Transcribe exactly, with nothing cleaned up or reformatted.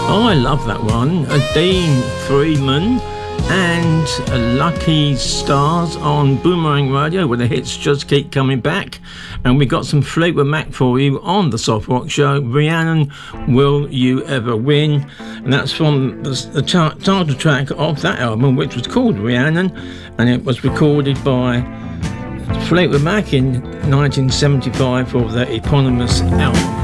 Oh, I love that one. Uh, Dean Freeman and uh, Lucky Stars on Boomerang Radio, where the hits just keep coming back. And we got some Fleetwood Mac for you on the Soft Rock Show. Rhiannon, Will You Ever Win? And that's from the, the ch- title track of that album, which was called Rhiannon, and it was recorded by Fleetwood Mac in nineteen seventy-five for their eponymous album.